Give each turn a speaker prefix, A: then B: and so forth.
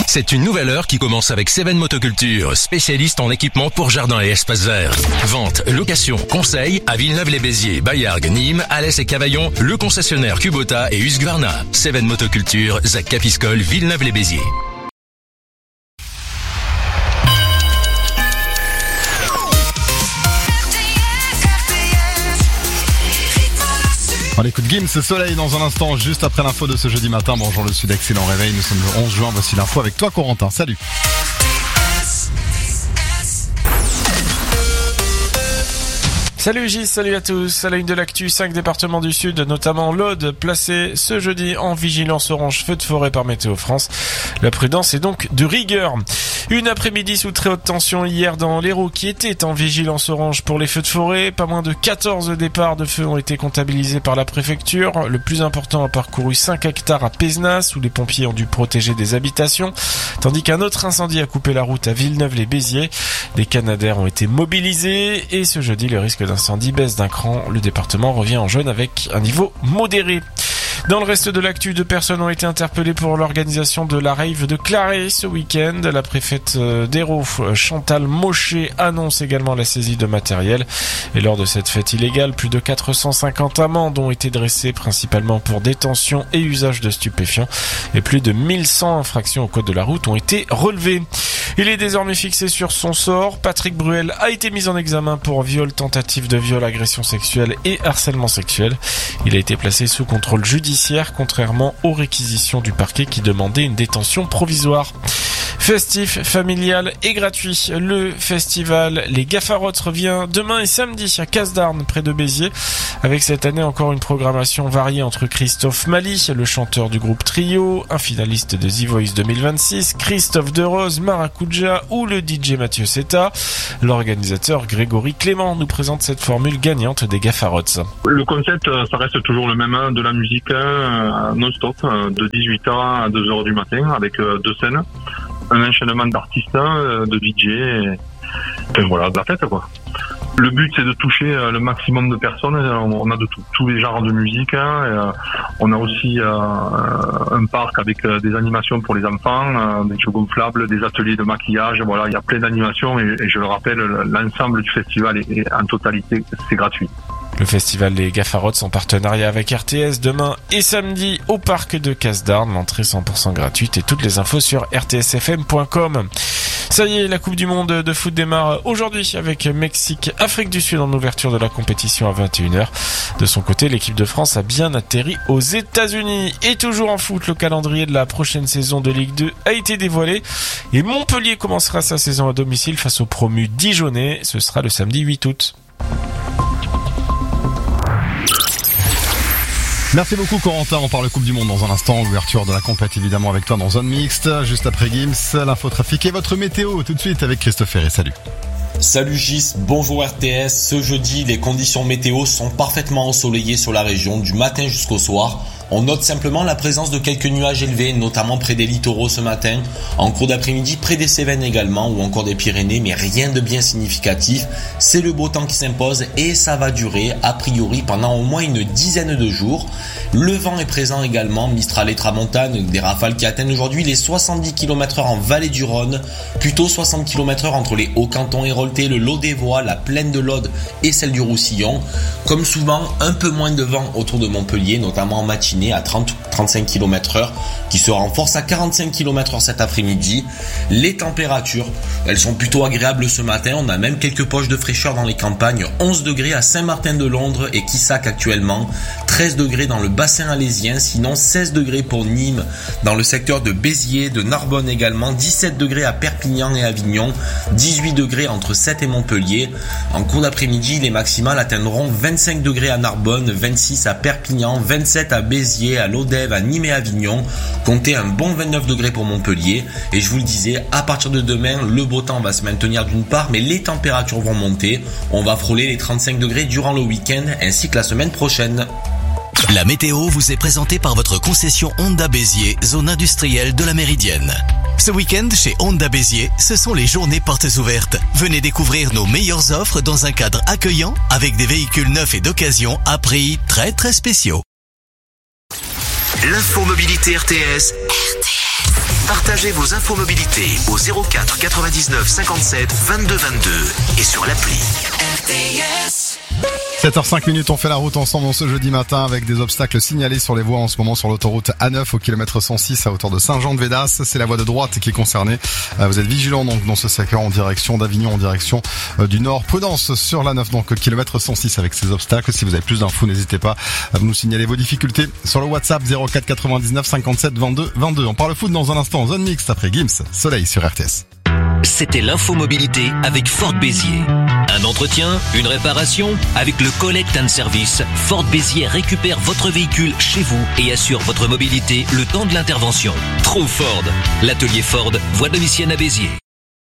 A: C'est une nouvelle heure qui commence avec Seven Motoculture, spécialiste en équipement pour jardin et espaces verts. Vente, location, conseil à Villeneuve-les-Béziers, Bayargues, Nîmes, Alès et Cavaillon, le concessionnaire Kubota et Husqvarna. Seven Motoculture, Zac Capiscol, Villeneuve-les-Béziers.
B: On écoute Gims, Soleil dans un instant, juste après l'info de ce jeudi matin. Bonjour le Sud, excellent réveil, nous sommes le 11 juin, voici l'info avec toi Corentin, salut.
C: Salut Gis, salut à tous. À la une de l'actu, 5 départements du Sud, notamment l'Aude, placés ce jeudi en vigilance orange feu de forêt par Météo France. La prudence est donc de rigueur. Une après-midi sous très haute tension hier dans l'Hérault qui était en vigilance orange pour les feux de forêt. Pas moins de 14 départs de feu ont été comptabilisés par la préfecture. Le plus important a parcouru 5 hectares à Pézenas où les pompiers ont dû protéger des habitations. Tandis qu'un autre incendie a coupé la route à Villeneuve-les-Béziers. Des canadaires ont été mobilisés et ce jeudi le risque d'incendie baisse d'un cran. Le département revient en jaune avec un niveau modéré. Dans le reste de l'actu, 2 personnes ont été interpellées pour l'organisation de la rave de Claré ce week-end. La préfète d'Hérault, Chantal Maucher, annonce également la saisie de matériel. Et lors de cette fête illégale, plus de 450 amendes ont été dressées, principalement pour détention et usage de stupéfiants. Et plus de 1100 infractions au code de la route ont été relevées. Il est désormais fixé sur son sort. Patrick Bruel a été mis en examen pour viol, tentative de viol, agression sexuelle et harcèlement sexuel. Il a été placé sous contrôle judiciaire, contrairement aux réquisitions du parquet qui demandait une détention provisoire. Festif, familial et gratuit. Le festival Les Gaffarottes revient demain et samedi à Casdarnes, près de Béziers, avec cette année encore une programmation variée entre Christophe Mali, le chanteur du groupe Trio, un finaliste de The Voice 2026, Christophe Derose, Maracuja ou le DJ Mathieu Seta. L'organisateur Grégory Clément nous présente cette formule gagnante des Gaffarottes.
D: Le concept, ça reste toujours le même, de la musique non-stop, de 18h à 2h du matin, avec 2 scènes. Un enchaînement d'artistes, de DJ, et voilà, de la fête, quoi. Le but, c'est de toucher le maximum de personnes. On a de tous les genres de musique. On a aussi un parc avec des animations pour les enfants, des jeux gonflables, des ateliers de maquillage. Voilà, il y a plein d'animations et je le rappelle, l'ensemble du festival est en totalité, c'est gratuit.
C: Le festival Les Gaffarottes en partenariat avec RTS demain et samedi au parc de Casdarnes. L'entrée 100% gratuite et toutes les infos sur rtsfm.com. Ça y est, la Coupe du Monde de foot démarre aujourd'hui avec Mexique-Afrique du Sud en ouverture de la compétition à 21h. De son côté, l'équipe de France a bien atterri aux États-Unis. Et toujours en foot, le calendrier de la prochaine saison de Ligue 2 a été dévoilé. Et Montpellier commencera sa saison à domicile face au promu Dijonais. Ce sera le samedi 8 août.
B: Merci beaucoup Corentin, on parle Coupe du Monde dans un instant, ouverture de la compète évidemment avec toi dans Zone Mixte, juste après Gims, l'infotrafic et votre météo tout de suite avec Christophe Ferré, salut.
E: Salut Gis, bonjour RTS. Ce jeudi, les conditions météo sont parfaitement ensoleillées sur la région du matin jusqu'au soir. On note simplement la présence de quelques nuages élevés, notamment près des littoraux ce matin, en cours d'après-midi près des Cévennes également, ou encore des Pyrénées, mais rien de bien significatif. C'est le beau temps qui s'impose et ça va durer, a priori, pendant au moins une dizaine de jours. Le vent est présent également, Mistral et Tramontane, des rafales qui atteignent aujourd'hui les 70 km/h en vallée du Rhône, plutôt 60 km/h entre les Hauts-Cantons Héroltais, le Lot des Voies, la plaine de l'Aude et celle du Roussillon. Comme souvent, un peu moins de vent autour de Montpellier, notamment en matinée à 30-35 km/h, qui se renforce à 45 km/h cet après-midi. Les températures, elles sont plutôt agréables ce matin, on a même quelques poches de fraîcheur dans les campagnes, 11 degrés à Saint-Martin-de-Londres et Quissac actuellement, 13 degrés dans le bassin alésien, sinon 16 degrés pour Nîmes, dans le secteur de Béziers, de Narbonne également, 17 degrés à Perpignan et Avignon, 18 degrés entre Sète et Montpellier. En cours d'après-midi, les maximales atteindront 25 degrés à Narbonne, 26 à Perpignan, 27 à Béziers, à Lodève, à Nîmes et Avignon. Comptez un bon 29 degrés pour Montpellier. Et je vous le disais, à partir de demain, le beau temps va se maintenir d'une part, mais les températures vont monter. On va frôler les 35 degrés durant le week-end ainsi que la semaine prochaine.
A: La météo vous est présentée par votre concession Honda Béziers, zone industrielle de la Méridienne. Ce week-end, chez Honda Béziers, ce sont les journées portes ouvertes. Venez découvrir nos meilleures offres dans un cadre accueillant avec des véhicules neufs et d'occasion à prix très très spéciaux.
F: L'infomobilité RTS.
A: Partagez vos infos mobilité au 04 99 57 22 22 et sur l'appli.
F: RTS.
B: 7h05, on fait la route ensemble ce jeudi matin avec des obstacles signalés sur les voies en ce moment sur l'autoroute A9 au kilomètre 106 à hauteur de Saint-Jean-de-Védas. C'est la voie de droite qui est concernée. Vous êtes vigilants donc dans ce secteur en direction d'Avignon, en direction du nord. Prudence sur l'A9 donc kilomètre 106 avec ces obstacles. Si vous avez plus d'infos, n'hésitez pas à nous signaler vos difficultés sur le WhatsApp 04 99 57 22 22. On parle foot dans un instant. Zone mixte après Gims, Soleil sur RTS.
A: C'était l'info mobilité avec Ford Béziers. Un entretien, une réparation, avec le Collect and Service, Ford Béziers récupère votre véhicule chez vous et assure votre mobilité le temps de l'intervention. Trouve Ford. L'atelier Ford, voie Domitienne à Béziers.